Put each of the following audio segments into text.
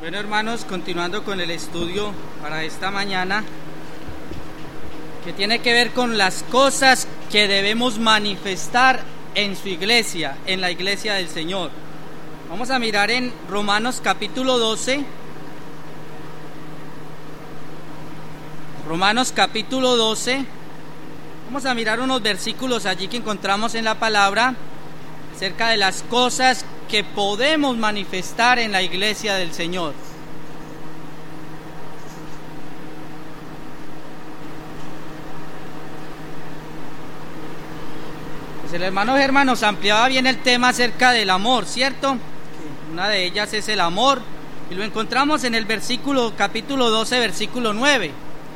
Bueno, hermanos, continuando con el estudio para esta mañana, que tiene que ver con las cosas que debemos manifestar en su iglesia, en la iglesia del Señor. Vamos a mirar en Romanos capítulo 12. Romanos capítulo 12. Vamos a mirar unos versículos allí que encontramos en la palabra acerca de las cosas que podemos manifestar en la iglesia del Señor. Pues el hermano Germán nos ampliaba bien el tema acerca del amor, ¿cierto? Una de ellas es el amor, y lo encontramos en el capítulo 12, versículo 9.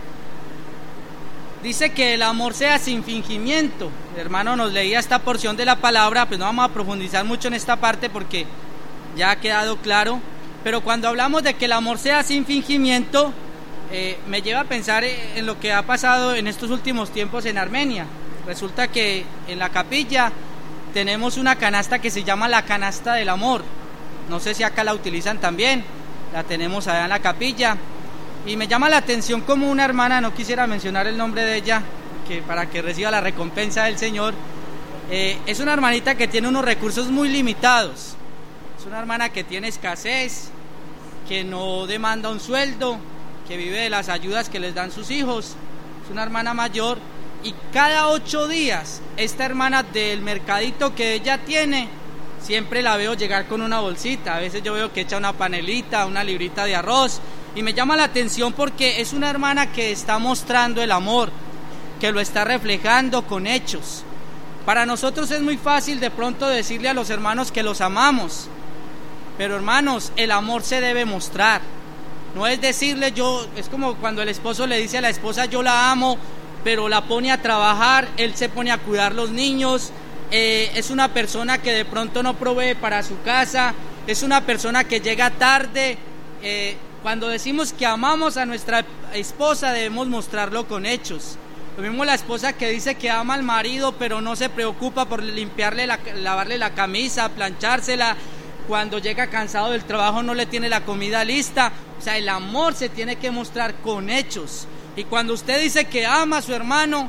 Dice que el amor sea sin fingimiento. El hermano nos leía esta porción de la palabra, pues no vamos a profundizar mucho en esta parte porque ya ha quedado claro. Pero cuando hablamos de que el amor sea sin fingimiento, me lleva a pensar en lo que ha pasado en estos últimos tiempos en Armenia. Resulta que en la capilla tenemos una canasta que se llama la canasta del amor. No sé si acá la utilizan también, la tenemos allá en la capilla. Y me llama la atención como una hermana, no quisiera mencionar el nombre de ella, para que reciba la recompensa del Señor, es una hermanita que tiene unos recursos muy limitados. Es una hermana que tiene escasez, que no demanda un sueldo, que vive de las ayudas que les dan sus hijos. Es una hermana mayor y cada 8 días esta hermana del mercadito que ella tiene, siempre la veo llegar con una bolsita. A veces yo veo que echa una panelita, una librita de arroz. Y me llama la atención porque es una hermana que está mostrando el amor, que lo está reflejando con hechos. Para nosotros es muy fácil de pronto decirle a los hermanos que los amamos, pero hermanos, el amor se debe mostrar. No es decirle es como cuando el esposo le dice a la esposa yo la amo, pero la pone a trabajar, él se pone a cuidar los niños, es una persona que de pronto no provee para su casa, es una persona que llega tarde. Cuando decimos que amamos a nuestra esposa debemos mostrarlo con hechos. Lo mismo la esposa que dice que ama al marido pero no se preocupa por lavarle la camisa, planchársela. Cuando llega cansado del trabajo no le tiene la comida lista. O sea, el amor se tiene que mostrar con hechos. Y cuando usted dice que ama a su hermano,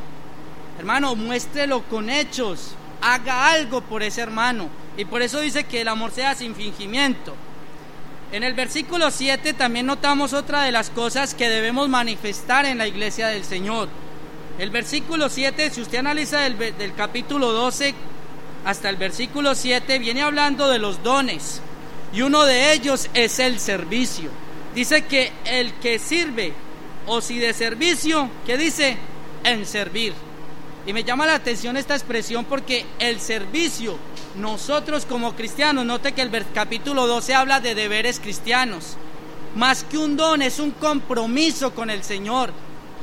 muéstrelo con hechos. Haga algo por ese hermano. Y por eso dice que el amor sea sin fingimiento. En el versículo 7 también notamos otra de las cosas que debemos manifestar en la iglesia del Señor. El versículo 7, si usted analiza del capítulo 12 hasta el versículo 7, viene hablando de los dones. Y uno de ellos es el servicio. Dice que el que sirve, o si de servicio, ¿qué dice? En servir. Y me llama la atención esta expresión porque el servicio, nosotros como cristianos, note que el capítulo 12 habla de deberes cristianos. Más que un don, es un compromiso con el Señor.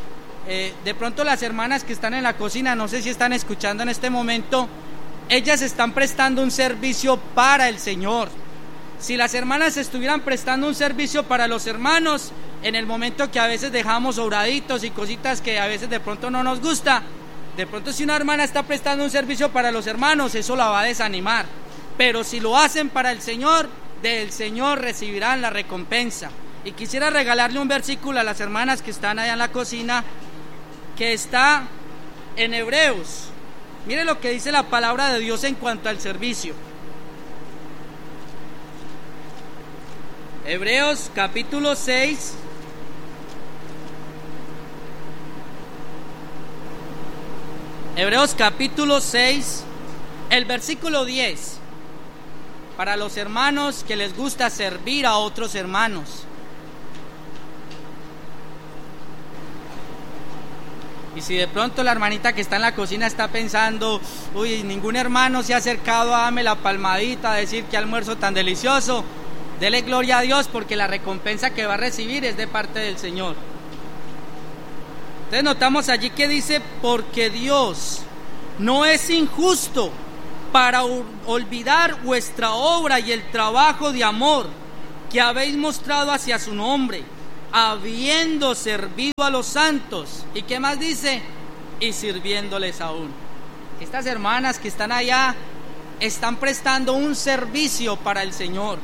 De pronto las hermanas que están en la cocina, no sé si están escuchando en este momento, ellas están prestando un servicio para el Señor. Si las hermanas estuvieran prestando un servicio para los hermanos, en el momento que a veces dejamos sobraditos y cositas que a veces de pronto no nos gusta, de pronto si una hermana está prestando un servicio para los hermanos, eso la va a desanimar. Pero si lo hacen para el Señor, del Señor recibirán la recompensa. Y quisiera regalarle un versículo a las hermanas que están allá en la cocina, que está en Hebreos. Mire lo que dice la palabra de Dios en cuanto al servicio. Hebreos capítulo 6. Hebreos capítulo 6, el versículo 10, para los hermanos que les gusta servir a otros hermanos. Y si de pronto la hermanita que está en la cocina está pensando, uy, ningún hermano se ha acercado a darme la palmadita, a decir qué almuerzo tan delicioso, dele gloria a Dios porque la recompensa que va a recibir es de parte del Señor. Entonces notamos allí que dice, porque Dios no es injusto para olvidar vuestra obra y el trabajo de amor que habéis mostrado hacia su nombre, habiendo servido a los santos. ¿Y qué más dice? Y sirviéndoles aún. Estas hermanas que están allá están prestando un servicio para el Señor.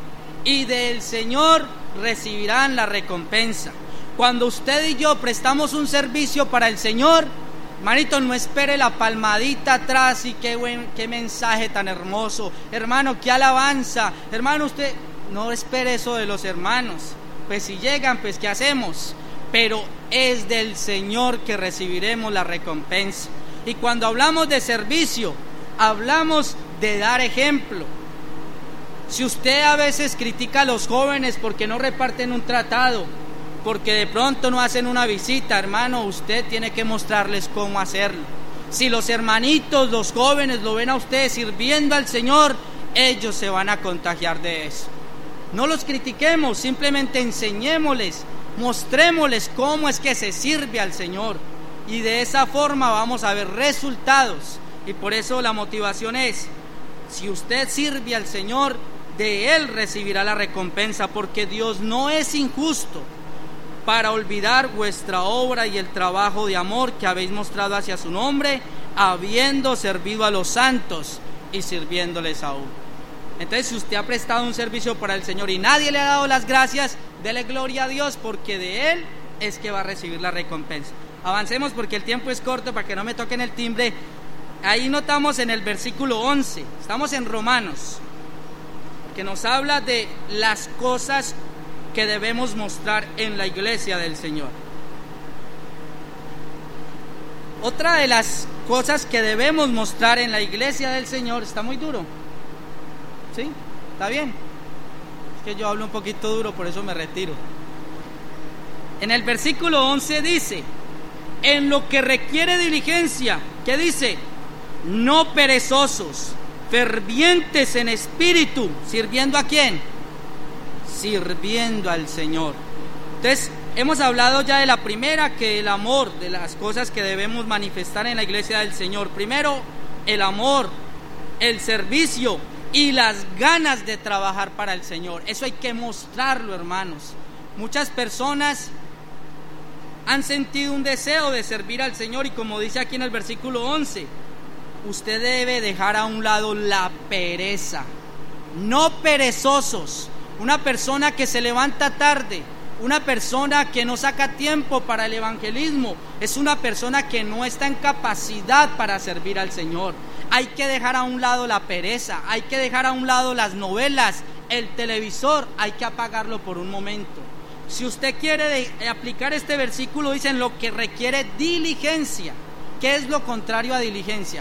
y del Señor recibirán la recompensa. Cuando usted y yo prestamos un servicio para el Señor, hermanito, no espere la palmadita atrás y qué mensaje tan hermoso, hermano, qué alabanza, hermano, usted no espere eso de los hermanos. Pues si llegan, pues ¿qué hacemos? Pero es del Señor que recibiremos la recompensa. Y cuando hablamos de servicio, hablamos de dar ejemplo. Si usted a veces critica a los jóvenes porque no reparten un tratado, porque de pronto no hacen una visita, hermano, usted tiene que mostrarles cómo hacerlo. Si los hermanitos, los jóvenes lo ven a usted sirviendo al Señor, ellos se van a contagiar de eso. No los critiquemos, simplemente enseñémosles, mostrémosles cómo es que se sirve al Señor. Y de esa forma vamos a ver resultados. Y por eso la motivación es, si usted sirve al Señor, de Él recibirá la recompensa, porque Dios no es injusto para olvidar vuestra obra y el trabajo de amor que habéis mostrado hacia su nombre, habiendo servido a los santos y sirviéndoles aún. Entonces, si usted ha prestado un servicio para el Señor y nadie le ha dado las gracias, dele gloria a Dios, porque de Él es que va a recibir la recompensa. Avancemos porque el tiempo es corto para que no me toquen el timbre. Ahí notamos en el versículo 11, estamos en Romanos, que nos habla de las cosas que debemos mostrar en la iglesia del Señor. Otra de las cosas que debemos mostrar en la iglesia del Señor, está muy duro, ¿sí? ¿Está bien? Es que yo hablo un poquito duro, por eso me retiro. En el versículo 11 dice, en lo que requiere diligencia, ¿qué dice? No perezosos, fervientes en espíritu, ¿sirviendo a quién? Sirviendo al Señor. Entonces, hemos hablado ya de la primera, que el amor, de las cosas que debemos manifestar en la iglesia del Señor. Primero, el amor, el servicio y las ganas de trabajar para el Señor. Eso hay que mostrarlo, hermanos. Muchas personas han sentido un deseo de servir al Señor y como dice aquí en el versículo 11, usted debe dejar a un lado la pereza. No perezosos. Una persona que se levanta tarde, una persona que no saca tiempo para el evangelismo, es una persona que no está en capacidad para servir al Señor. Hay que dejar a un lado la pereza, hay que dejar a un lado las novelas, el televisor, hay que apagarlo por un momento. Si usted quiere aplicar este versículo, dicen lo que requiere diligencia. ¿Qué es lo contrario a diligencia?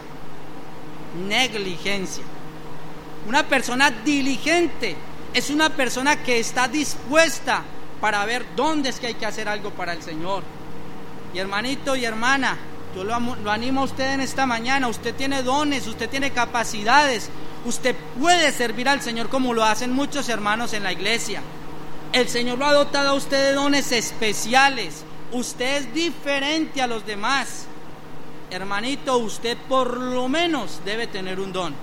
Negligencia. Una persona diligente es una persona que está dispuesta para ver dónde es que hay que hacer algo para el Señor. Y hermanito y hermana, yo lo animo a usted en esta mañana. Usted tiene dones, usted tiene capacidades, usted puede servir al Señor como lo hacen muchos hermanos en la iglesia. El Señor lo ha dotado a usted de dones especiales. Usted es diferente a los demás. Hermanito, usted por lo menos debe tener un don.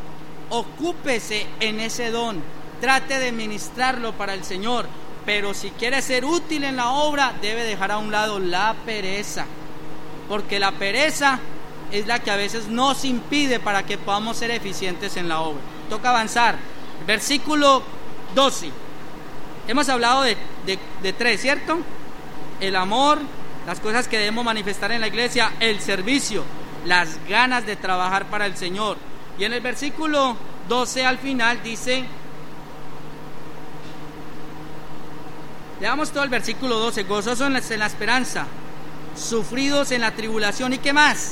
Ocúpese en ese don. Trate de ministrarlo para el Señor. Pero si quiere ser útil en la obra, debe dejar a un lado la pereza. Porque la pereza es la que a veces nos impide para que podamos ser eficientes en la obra. Toca avanzar. Versículo 12. Hemos hablado de tres, ¿cierto? El amor, las cosas que debemos manifestar en la iglesia, el servicio, las ganas de trabajar para el Señor. Y en el versículo 12 al final dice, leamos todo el versículo 12, gozosos en la esperanza, sufridos en la tribulación, ¿y qué más?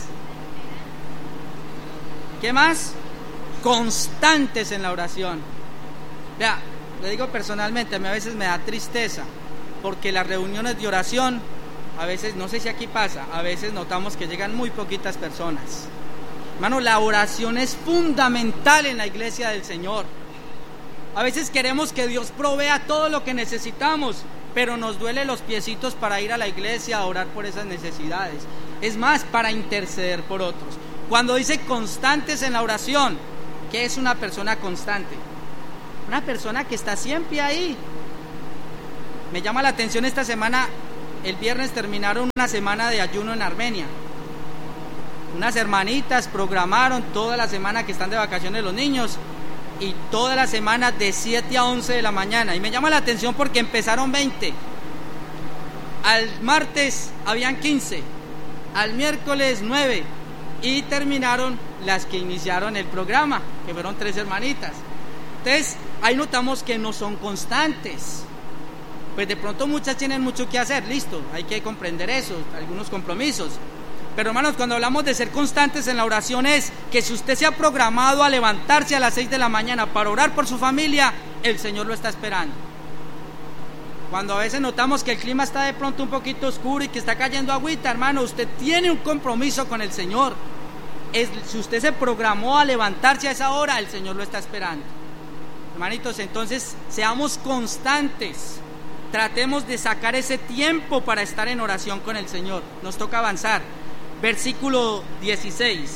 ¿Qué más? Constantes en la oración. Vea, le digo personalmente, a mí a veces me da tristeza, porque las reuniones de oración, a veces, no sé si aquí pasa, a veces notamos que llegan muy poquitas personas. Hermano, la oración es fundamental en la iglesia del Señor. A veces queremos que Dios provea todo lo que necesitamos, pero nos duele los piecitos para ir a la iglesia a orar por esas necesidades. Es más, para interceder por otros. Cuando dice constantes en la oración, ¿qué es una persona constante? Una persona que está siempre ahí. Me llama la atención esta semana, el viernes terminaron una semana de ayuno en Armenia. Unas hermanitas programaron toda la semana que están de vacaciones los niños y toda la semana de 7 a 11 de la mañana. Y me llama la atención porque empezaron 20. Al martes habían 15, al miércoles 9 y terminaron las que iniciaron el programa, que fueron 3 hermanitas. Entonces, ahí notamos que no son constantes. Pues de pronto muchas tienen mucho que hacer, listo, hay que comprender eso, algunos compromisos. Pero hermanos, cuando hablamos de ser constantes en la oración es que si usted se ha programado a levantarse a las 6 de la mañana para orar por su familia, el Señor lo está esperando. Cuando a veces notamos que el clima está de pronto un poquito oscuro y que está cayendo agüita, hermano, usted tiene un compromiso con el Señor. Si usted se programó a levantarse a esa hora, el Señor lo está esperando. Hermanitos, entonces seamos constantes. Tratemos de sacar ese tiempo para estar en oración con el Señor. Nos toca avanzar. Versículo 16.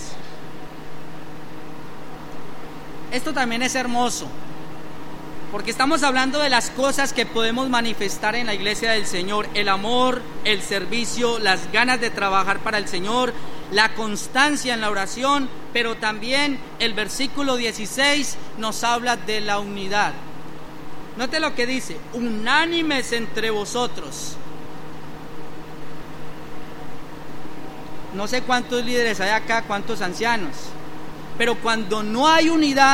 Esto también es hermoso, porque estamos hablando de las cosas que podemos manifestar en la iglesia del Señor: el amor, el servicio, las ganas de trabajar para el Señor, la constancia en la oración, pero también el versículo 16 nos habla de la unidad. Note lo que dice: unánimes entre vosotros. No sé cuántos líderes hay acá, cuántos ancianos, pero cuando no hay unidad,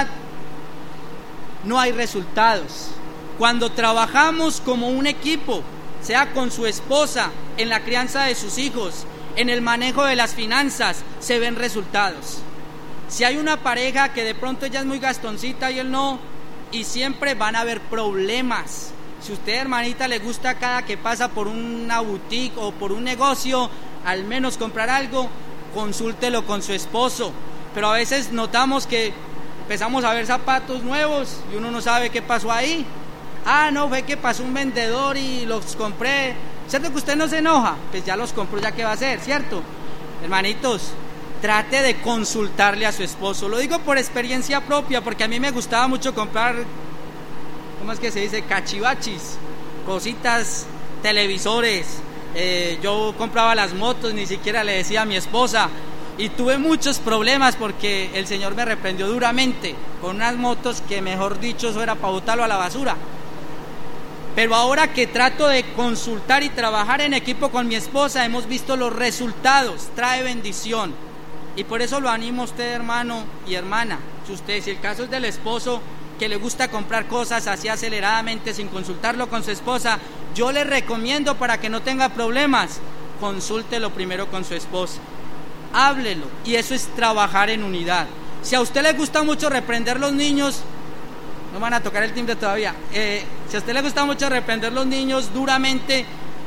no hay resultados. Cuando trabajamos como un equipo, sea con su esposa, en la crianza de sus hijos, en el manejo de las finanzas, se ven resultados. Si hay una pareja que de pronto ella es muy gastoncita y él no, y siempre van a haber problemas. Si usted, hermanita, le gusta cada que pasa por una boutique o por un negocio, al menos comprar algo, consúltelo con su esposo. Pero a veces notamos que empezamos a ver zapatos nuevos y uno no sabe qué pasó ahí. No, fue que pasó un vendedor y los compré. ¿Cierto que usted no se enoja? Pues ya los compró, ya qué va a hacer, ¿cierto? Hermanitos, trate de consultarle a su esposo. Lo digo por experiencia propia, porque a mí me gustaba mucho comprar, ¿cómo es que se dice? Cachivachis, cositas, televisores. Yo compraba las motos, ni siquiera le decía a mi esposa, y tuve muchos problemas porque el Señor me reprendió duramente con unas motos que, mejor dicho, eso era para botarlo a la basura. Pero ahora que trato de consultar y trabajar en equipo con mi esposa, hemos visto los resultados, trae bendición. Y por eso lo animo a usted, hermano y hermana. Si el caso es del esposo que le gusta comprar cosas así aceleradamente sin consultarlo con su esposa, yo le recomiendo, para que no tenga problemas, consúltelo primero con su esposa, háblelo, y eso es trabajar en unidad. Si a usted le gusta mucho reprender los niños, no van a tocar el timbre todavía, si a usted le gusta mucho reprender los niños duramente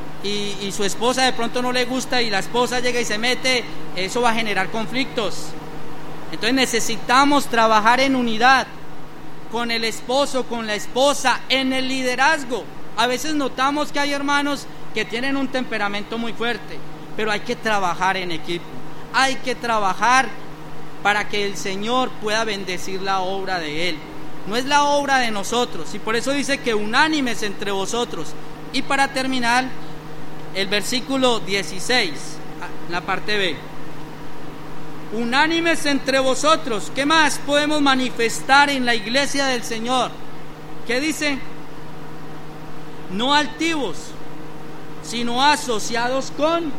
y su esposa de pronto no le gusta y la esposa llega y se mete, eso va a generar conflictos. Entonces necesitamos trabajar en unidad con el esposo, con la esposa, en el liderazgo. A veces notamos que hay hermanos que tienen un temperamento muy fuerte, pero hay que trabajar en equipo, hay que trabajar para que el Señor pueda bendecir la obra de Él. No es la obra de nosotros, y por eso dice que unánimes entre vosotros. Y para terminar, el versículo 16, la parte B: unánimes entre vosotros. ¿Qué más podemos manifestar en la iglesia del Señor? ¿Qué dice? No altivos, sino asociados con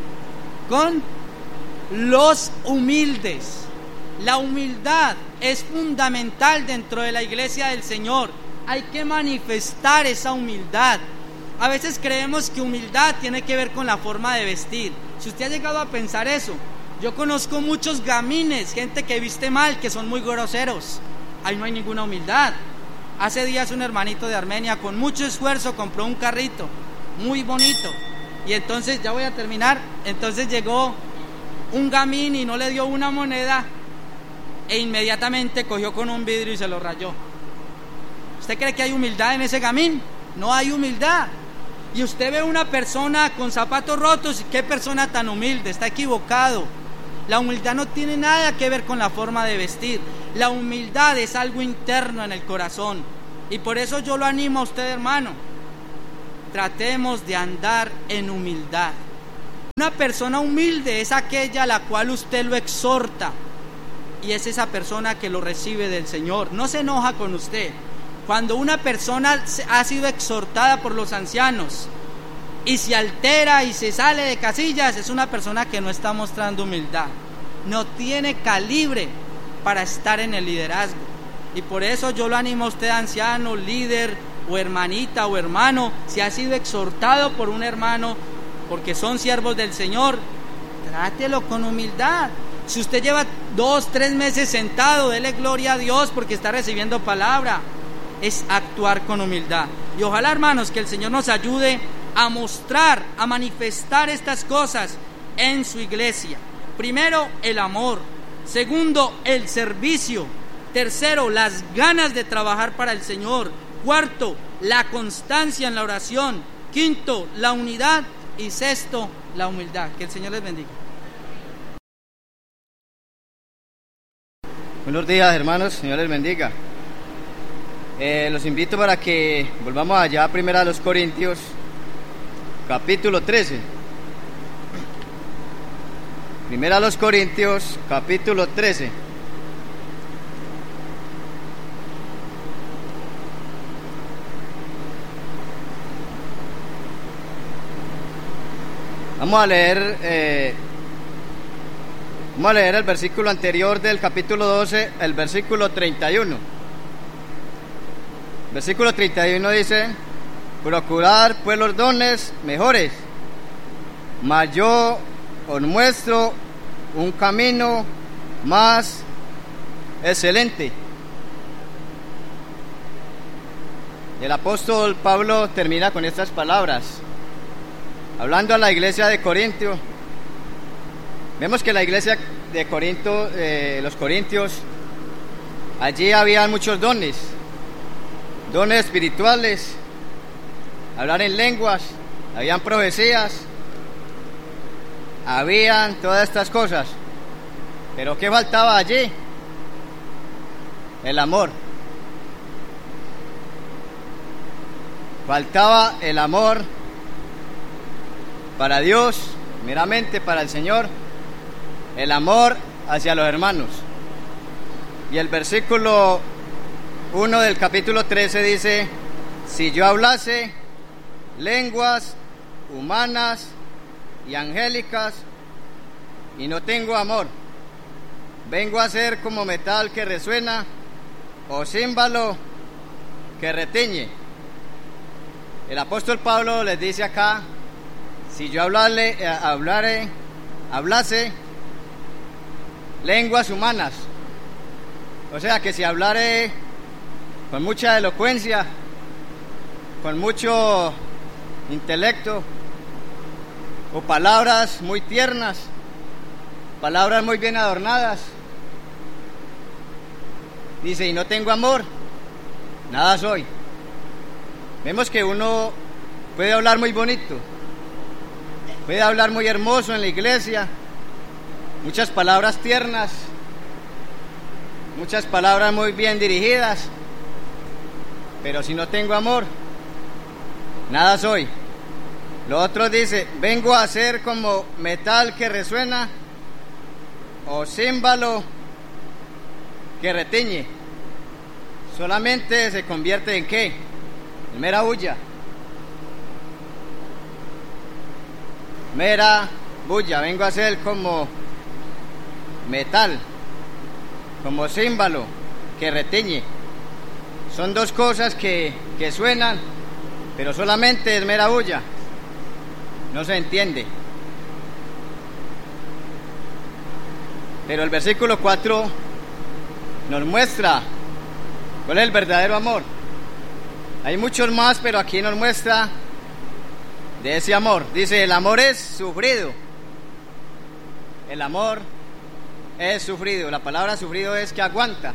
los humildes. La humildad es fundamental dentro de la iglesia del Señor. Hay que manifestar esa humildad. A veces creemos que humildad tiene que ver con la forma de vestir. Si usted ha llegado a pensar eso, yo conozco muchos gamines, gente que viste mal, que son muy groseros. Ahí no hay ninguna humildad. Hace días un hermanito de Armenia con mucho esfuerzo compró un carrito muy bonito, y entonces, ya voy a terminar, entonces llegó un gamín y no le dio una moneda e inmediatamente cogió con un vidrio y se lo rayó. ¿Usted cree que hay humildad en ese gamín? No hay humildad. Y usted ve una persona con zapatos rotos, y qué persona tan humilde, está equivocado. La humildad no tiene nada que ver con la forma de vestir. La humildad es algo interno en el corazón, y por eso yo lo animo a usted, hermano. Tratemos de andar en humildad. Una persona humilde es aquella a la cual usted lo exhorta, y es esa persona que lo recibe del Señor. No se enoja con usted. Cuando una persona ha sido exhortada por los ancianos y se altera y se sale de casillas, es una persona que no está mostrando humildad, no tiene calibre para estar en el liderazgo. Y por eso yo lo animo a usted, anciano, líder o hermanita o hermano, si ha sido exhortado por un hermano, porque son siervos del Señor, trátelo con humildad. Si usted lleva 2, 3 meses sentado, dele gloria a Dios porque está recibiendo palabra. Es actuar con humildad. Y ojalá, hermanos, que el Señor nos ayude a mostrar, a manifestar estas cosas en su iglesia. Primero, el amor. Segundo, el servicio. Tercero, las ganas de trabajar para el Señor. Cuarto, la constancia en la oración. Quinto, la unidad. Y sexto, la humildad. Que el Señor les bendiga. Buenos días, hermanos, Señor les bendiga. Los invito para que volvamos allá a 1 Corintios, capítulo 13. 1 Corintios, capítulo 13. Vamos a leer el versículo anterior del capítulo 12, el versículo 31. Versículo 31 dice: procurad pues los dones mejores, mas yo os muestro un camino más excelente. El apóstol Pablo termina con estas palabras, hablando a la iglesia de Corintio. Vemos que la iglesia de Corinto, los corintios, allí habían muchos dones espirituales, hablar en lenguas, habían profecías, habían todas estas cosas. Pero ¿qué faltaba allí? El amor. Faltaba el amor para Dios, meramente para el Señor, el amor hacia los hermanos. Y el versículo 1 del capítulo 13 dice: si yo hablase lenguas humanas y angélicas y no tengo amor, vengo a ser como metal que resuena o címbalo que retiñe. El apóstol Pablo les dice acá: si yo hablase lenguas humanas, o sea que si hablare con mucha elocuencia, con mucho intelecto, o palabras muy tiernas, palabras muy bien adornadas, dice, y no tengo amor, nada soy. Vemos que uno puede hablar muy bonito, puede hablar muy hermoso en la iglesia, muchas palabras tiernas, muchas palabras muy bien dirigidas, pero si no tengo amor, nada soy. Lo otro dice: vengo a ser como metal que resuena o címbalo que retiñe. Solamente se convierte en ¿qué? En mera bulla. Mera bulla. Vengo a ser como metal, como címbalo que retiñe. Son dos cosas que suenan, pero solamente es mera bulla. No se entiende. Pero el versículo 4 nos muestra cuál es el verdadero amor. Hay muchos más, pero aquí nos muestra de ese amor. Dice: el amor es sufrido. El amor es sufrido. La palabra sufrido es que aguanta.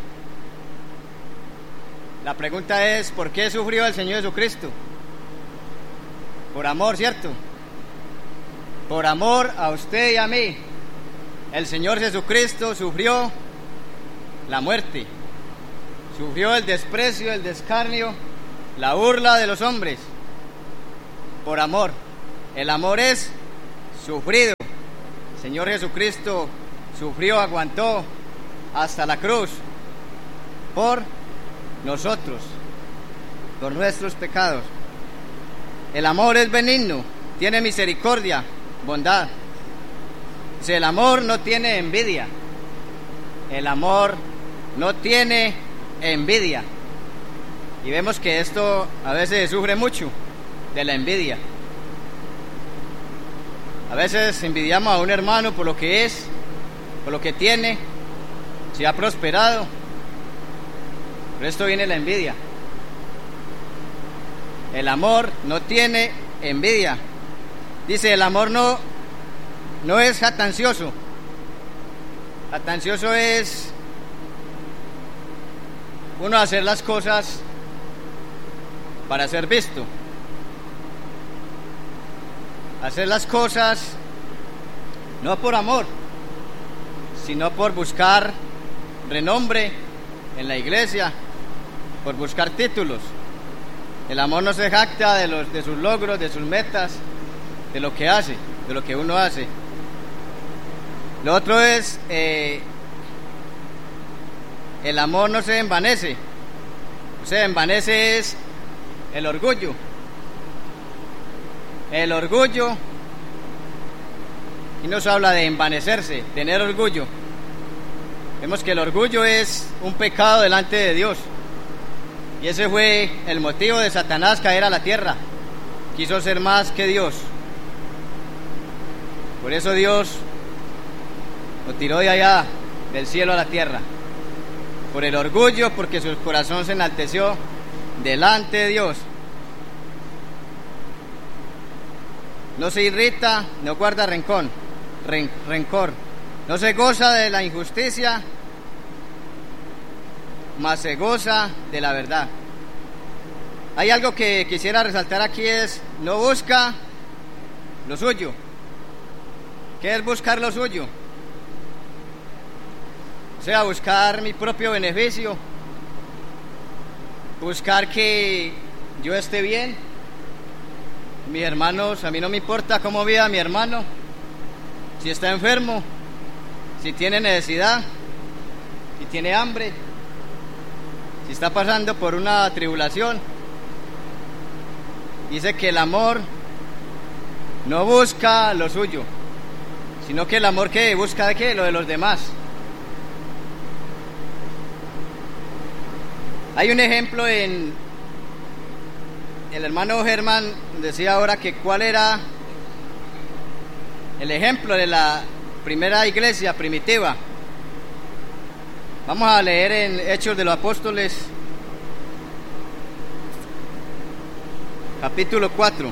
La pregunta es: ¿por qué sufrió el Señor Jesucristo? Por amor, ¿cierto? Por amor a usted y a mí. El Señor Jesucristo sufrió la muerte, sufrió el desprecio, el descarnio, la burla de los hombres, por amor. El amor es sufrido. El Señor Jesucristo sufrió, aguantó hasta la cruz por nosotros, por nuestros pecados. El amor es benigno, tiene misericordia, bondad. El amor no tiene envidia. El amor no tiene envidia. Y vemos que esto a veces sufre mucho de la envidia. A veces envidiamos a un hermano por lo que es, por lo que tiene, si ha prosperado. Por esto viene la envidia. El amor no tiene envidia. Dice, el amor no es jactancioso. Jactancioso es uno hacer las cosas para ser visto. Hacer las cosas no por amor, sino por buscar renombre en la iglesia, por buscar títulos. El amor no se jacta de sus logros, de sus metas, de lo que hace, de lo que uno hace. Lo otro es, el amor no se envanece. Se envanece es el orgullo. El orgullo, y nos habla de envanecerse, tener orgullo. Vemos que el orgullo es un pecado delante de Dios. Y ese fue el motivo de Satanás caer a la tierra. Quiso ser más que Dios. Por eso Dios lo tiró de allá, del cielo a la tierra. Por el orgullo, porque su corazón se enalteció delante de Dios. No se irrita, no guarda rencor. No se goza de la injusticia, mas se goza de la verdad. Hay algo que quisiera resaltar aquí, es no busca lo suyo. ¿Qué es buscar lo suyo? O sea, buscar mi propio beneficio, buscar que yo esté bien. Mis hermanos, a mí no me importa cómo viva mi hermano, si está enfermo, si tiene necesidad, si tiene hambre, si está pasando por una tribulación. Dice que el amor no busca lo suyo, sino que el amor que busca de qué, lo de los demás. Hay un ejemplo en el hermano Germán decía ahora que cuál era el ejemplo de la primera iglesia primitiva. Vamos a leer en Hechos de los Apóstoles, capítulo 4.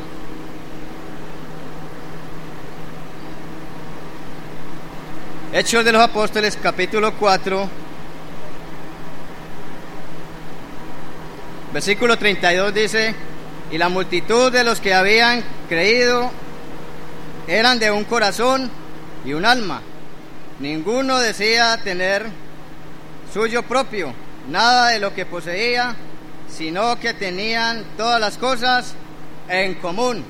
Hechos de los Apóstoles, capítulo 4, versículo 32 dice: y la multitud de los que habían creído eran de un corazón y un alma. Ninguno decía tener suyo propio nada de lo que poseía, sino que tenían todas las cosas en común.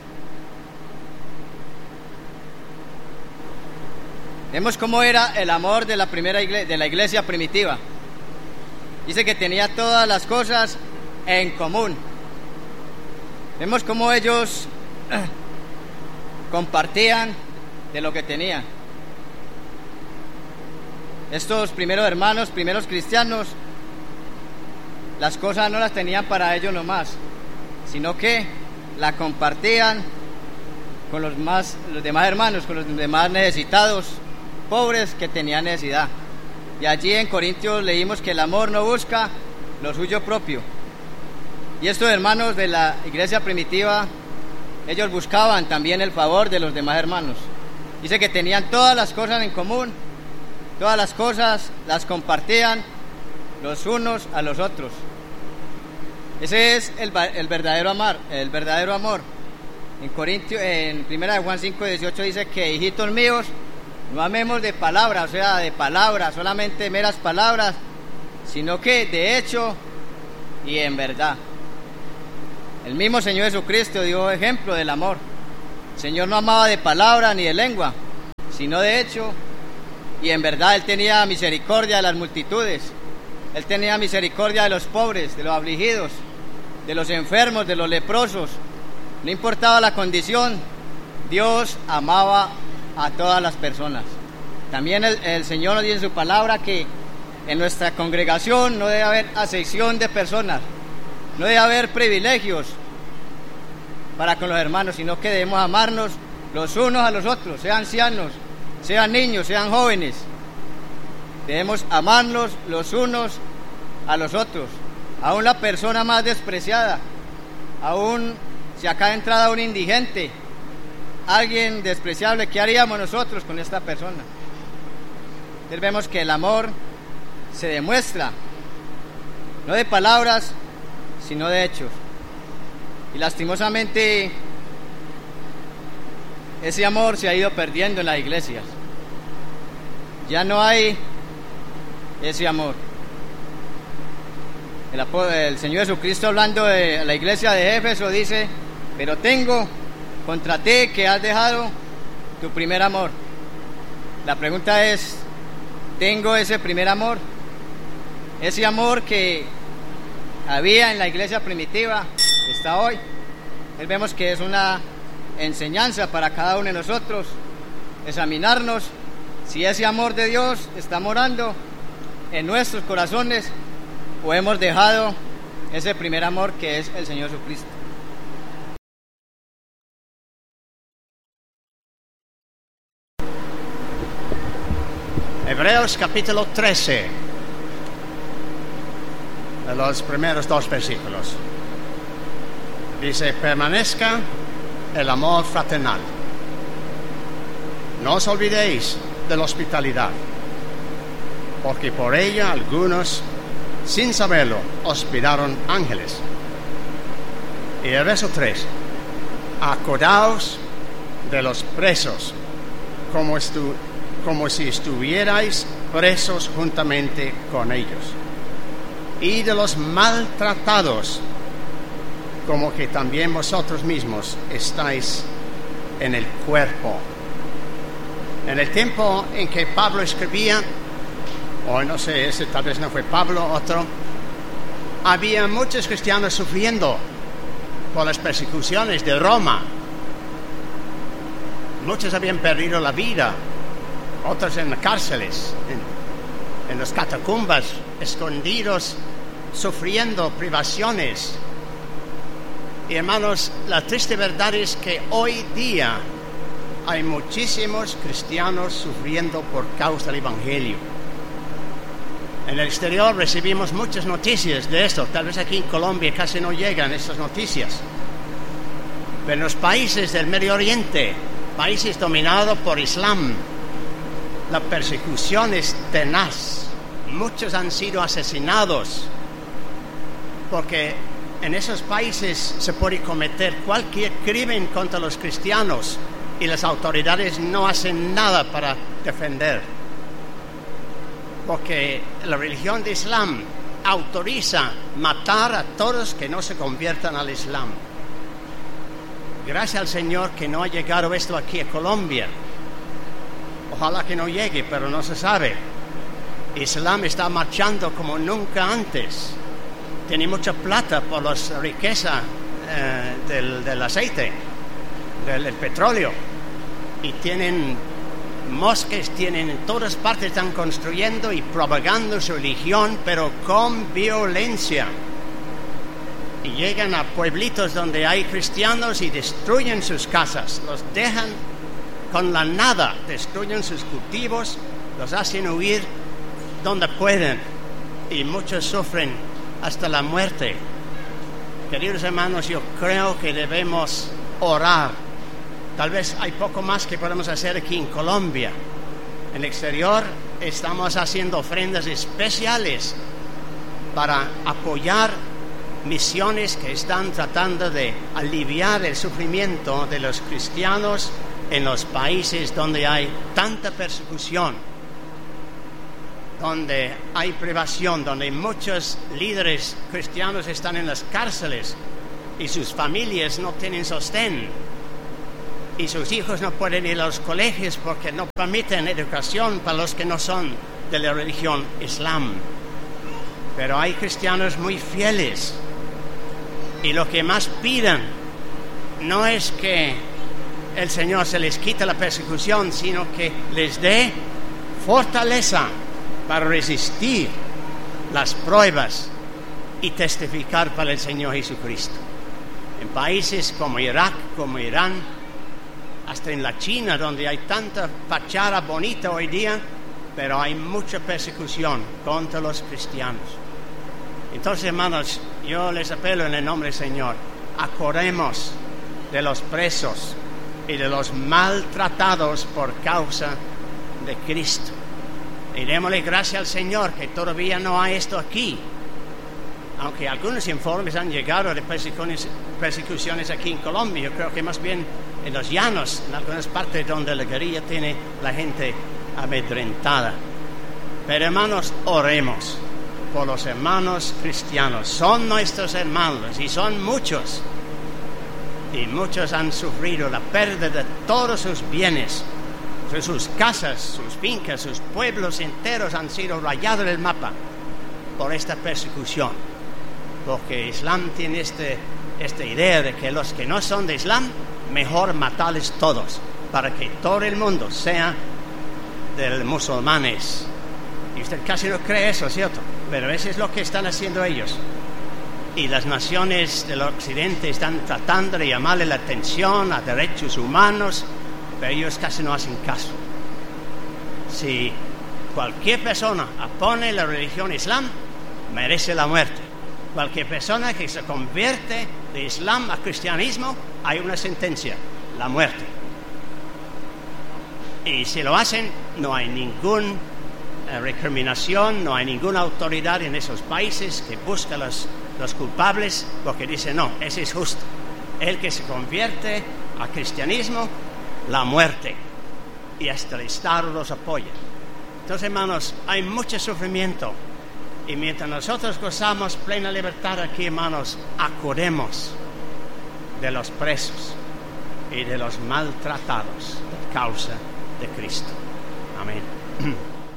Vemos cómo era el amor de la primera de la iglesia primitiva. Dice que tenía todas las cosas en común. Vemos cómo ellos compartían de lo que tenían. Estos primeros hermanos, primeros cristianos, las cosas no las tenían para ellos nomás, sino que la compartían con los demás hermanos, con los demás necesitados, pobres que tenían necesidad. Y allí en Corintios leímos que el amor no busca lo suyo propio. Y estos hermanos de la iglesia primitiva, ellos buscaban también el favor de los demás hermanos. Dice que tenían todas las cosas en común, todas las cosas las compartían los unos a los otros. Ese es el verdadero amor, el verdadero amor. En 1 Juan 5:18 dice que hijitos míos, no amemos de palabra, o sea, de palabras, solamente meras palabras, sino que de hecho y en verdad. El mismo Señor Jesucristo dio ejemplo del amor. El Señor no amaba de palabra ni de lengua, sino de hecho Y en verdad Él tenía misericordia de las multitudes. Él tenía misericordia de los pobres, de los afligidos, de los enfermos, de los leprosos. No importaba la condición, Dios amaba a todas las personas. También el Señor nos dice en su palabra que en nuestra congregación no debe haber acepción de personas, no debe haber privilegios para con los hermanos, sino que debemos amarnos los unos a los otros, sean ancianos, sean niños, sean jóvenes. Debemos amarnos los unos a los otros. Aún la persona más despreciada, aún si acá ha entrado un indigente, alguien despreciable, ¿qué haríamos nosotros con esta persona? Entonces vemos que el amor se demuestra, no de palabras, sino de hechos. Y lastimosamente ese amor se ha ido perdiendo en las iglesias. Ya no hay ese amor. El Señor Jesucristo, hablando de la iglesia de Éfeso, dice: pero tengo contra ti que has dejado tu primer amor. La pregunta es: ¿tengo ese primer amor? Ese amor que había en la iglesia primitiva está hoy. Vemos que es una enseñanza para cada uno de nosotros examinarnos si ese amor de Dios está morando en nuestros corazones o hemos dejado ese primer amor que es el Señor Jesucristo. Hebreos capítulo 13, de los primeros 2 versículos. Dice: permanezca el amor fraternal. No os olvidéis de la hospitalidad, porque por ella algunos, sin saberlo, hospitaron ángeles. Y el verso 3: acordaos de los presos, como si estuvierais presos juntamente con ellos, y de los maltratados, como que también vosotros mismos estáis en el cuerpo. En el tiempo en que Pablo escribía, o no sé, ese tal vez no fue Pablo, otro, había muchos cristianos sufriendo por las persecuciones de Roma. Muchos habían perdido la vida, otros en las cárceles, en las catacumbas, escondidos, sufriendo privaciones. Y hermanos, la triste verdad es que hoy día hay muchísimos cristianos sufriendo por causa del Evangelio. En el exterior recibimos muchas noticias de esto. Tal vez aquí en Colombia casi no llegan estas noticias. Pero en los países del Medio Oriente, países dominados por Islam, la persecución es tenaz. Muchos han sido asesinados porque en esos países se puede cometer cualquier crimen contra los cristianos y las autoridades no hacen nada para defender, porque la religión de Islam autoriza matar a todos que no se conviertan al Islam. Gracias al Señor que no ha llegado esto aquí a Colombia. Ojalá que no llegue, pero no se sabe. Islam está marchando como nunca antes. Tiene mucha plata por la riqueza del aceite, del petróleo, y tienen mosques, tienen en todas partes, están construyendo y propagando su religión, pero con violencia. Y llegan a pueblitos donde hay cristianos y destruyen sus casas, los dejan con la nada, destruyen sus cultivos, los hacen huir donde pueden, y muchos sufren hasta la muerte. Queridos hermanos, yo creo que debemos orar. Tal vez hay poco más que podemos hacer aquí en Colombia. En el exterior estamos haciendo ofrendas especiales para apoyar misiones que están tratando de aliviar el sufrimiento de los cristianos en los países donde hay tanta persecución, donde hay privación, donde muchos líderes cristianos están en las cárceles y sus familias no tienen sostén. y sus hijos no pueden ir a los colegios porque no permiten educación para los que no son de la religión islam. Pero hay cristianos muy fieles y lo que más piden no es que el Señor se les quite la persecución, sino que les dé fortaleza para resistir las pruebas y testificar para el Señor Jesucristo. En países como Irak, como Irán, hasta en la China, donde hay tanta fachada bonita hoy día, pero hay mucha persecución contra los cristianos. Entonces, hermanos, yo les apelo en el nombre del Señor, acordemos de los presos y de los maltratados por causa de Cristo. Y démosle gracias al Señor que todavía no hay esto aquí. Aunque algunos informes han llegado de persecuciones aquí en Colombia, yo creo que más bien en los llanos, en algunas partes donde la guerrilla tiene la gente amedrentada. Pero hermanos, oremos por los hermanos cristianos. Son nuestros hermanos y son muchos. Y muchos han sufrido la pérdida de todos sus bienes. Sus casas, sus fincas, sus pueblos enteros han sido rayados del mapa por esta persecución. Porque Islam tiene esta idea de que los que no son de Islam, mejor matarles todos, para que todo el mundo sea de los musulmanes. Y usted casi no cree eso, ¿cierto? Pero eso es lo que están haciendo ellos. Y las naciones del occidente están tratando de llamarle la atención a derechos humanos, pero ellos casi no hacen caso. Si cualquier persona opone la religión islam, merece la muerte. Cualquier persona que se convierte de islam a cristianismo, hay una sentencia, la muerte. Y si lo hacen, no hay ninguna recriminación, no hay ninguna autoridad en esos países que busca los culpables, porque dice, no, ese es justo. El que se convierte a cristianismo, la muerte. Y hasta el Estado los apoya. Entonces, hermanos, hay mucho sufrimiento. Y mientras nosotros gozamos plena libertad aquí, hermanos, acordemos de los presos y de los maltratados por causa de Cristo. Amén.